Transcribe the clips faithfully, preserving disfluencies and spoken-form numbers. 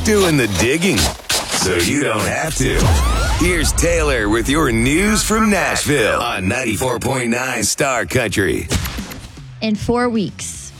doing the digging, so you don't have to. Here's Taylor with your news from Nashville on ninety-four point nine Star Country. In four weeks,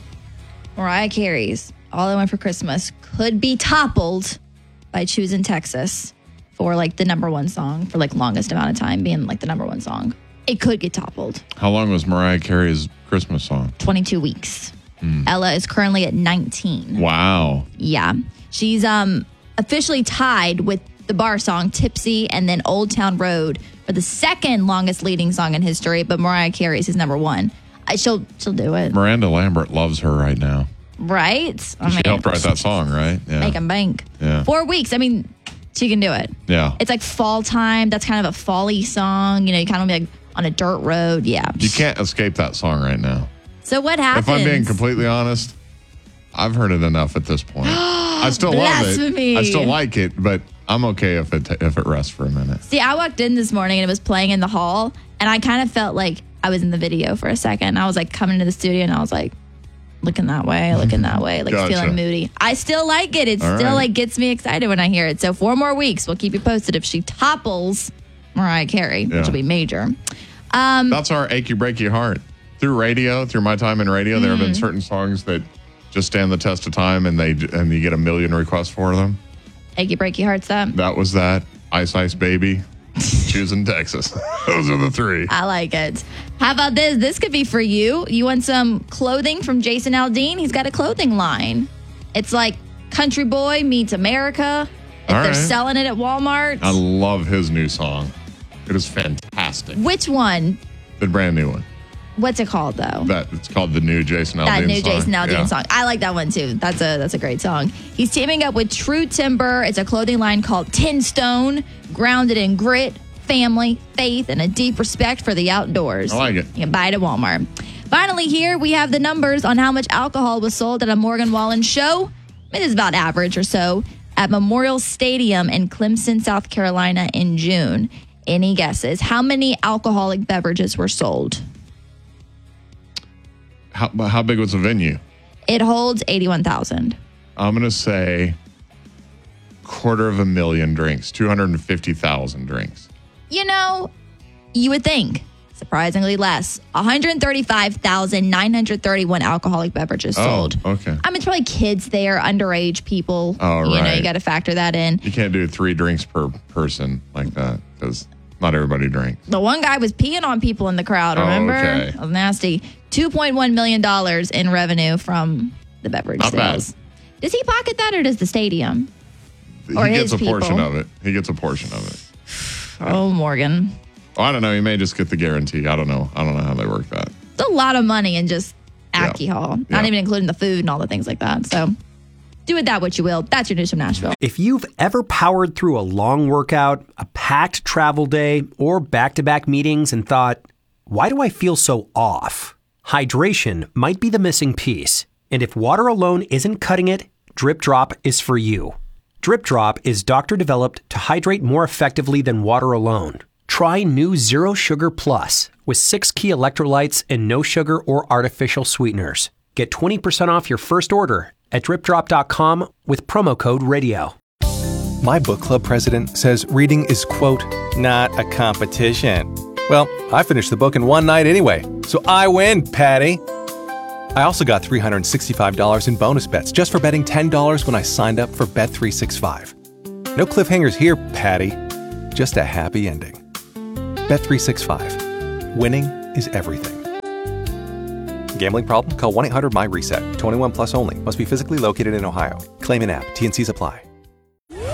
Mariah Carey's All I Want for Christmas could be toppled by Choosing Texas for like the number one song for like longest amount of time being like the number one song. It could get toppled. How long was Mariah Carey's Christmas song? twenty-two weeks. Mm. Ella is currently at nineteen. Wow. Yeah. She's um officially tied with the Bar song Tipsy and then Old Town Road for the second longest leading song in history, but Mariah Carey's is number one. I, she'll she'll do it. Miranda Lambert loves her right now. Right? I she mean, helped write that song, right? Yeah. Make 'em bank. Yeah. Four weeks. I mean, she can do it. Yeah. It's like fall time. That's kind of a fall-y song. You know, you kind of be like on a dirt road. Yeah. You can't escape that song right now. So what happens? If I'm being completely honest, I've heard it enough at this point. I still love it. Blasphemy. I still like it, but I'm okay if it if it rests for a minute. See, I walked in this morning and it was playing in the hall, and I kind of felt like I was in the video for a second. I was like coming into the studio, and I was like looking that way, looking that way, like Gotcha. feeling moody. I still like it. It All still right. like gets me excited when I hear it. So four more weeks. We'll keep you posted if she topples Mariah Carey, Yeah. which will be major. Um, That's our achy breaky heart. Through radio, through my time in radio, there have been Mm. certain songs that just stand the test of time, and they and you get a million requests for them. achy breaky hearts that. That was that. Ice Ice Baby, Choosing Texas. Those are the three. I like it. How about this? This could be for you. You want some clothing from Jason Aldean? He's got a clothing line. It's like Country Boy meets America. If All they're right. selling it at Walmart. I love his new song. It is fantastic. Which one? The brand new one. What's it called though? That it's called the new Jason Aldean That new song. Jason Aldean Yeah. song. I like that one too. That's a that's a great song. He's teaming up with True Timber. It's a clothing line called Tin Stone, grounded in grit, family, faith, and a deep respect for the outdoors. I like it. You can buy it at Walmart. Finally, here we have the numbers on how much alcohol was sold at a Morgan Wallen show. It is about average or so at Memorial Stadium in Clemson, South Carolina in June. Any guesses? How many alcoholic beverages were sold? How, how big was the venue? It holds eighty-one thousand. I'm going to say quarter of a million drinks, two hundred fifty thousand drinks. You know, you would think. Surprisingly less. one hundred thirty-five thousand nine hundred thirty-one alcoholic beverages sold. Oh, okay. I mean, it's probably kids there, underage people. Oh, You know, right. you got to factor that in. You can't do three drinks per person like that because not everybody drinks. The one guy was peeing on people in the crowd, Oh, remember? okay. That was nasty. two point one million dollars in revenue from the beverage Not bad. sales. Does he pocket that or does the stadium? Or he gets his a portion people. of it. He gets a portion of it. Oh, Morgan. Oh, I don't know. He may just get the guarantee. I don't know. I don't know how they work that. It's a lot of money in just alcohol, not Yeah. even including the food and all the things like that. So do with that what you will. That's your news from Nashville. If you've ever powered through a long workout, a packed travel day, or back-to-back meetings and thought, why do I feel so off? Hydration might be the missing piece. And if water alone isn't cutting it, Drip Drop is for you. Drip Drop is doctor-developed to hydrate more effectively than water alone. Try new Zero Sugar Plus with six key electrolytes and no sugar or artificial sweeteners. Get twenty percent off your first order at drip drop dot com with promo code radio. My book club president says reading is, quote, not a competition. Well, I finished the book in one night anyway, so I win, Patty. I also got three hundred sixty-five dollars in bonus bets just for betting ten dollars when I signed up for Bet three sixty-five. No cliffhangers here, Patty. Just a happy ending. Bet three sixty-five. Winning is everything. Gambling problem? Call one eight hundred my reset. twenty-one plus only. Must be physically located in Ohio. Claim in app. T and C's apply.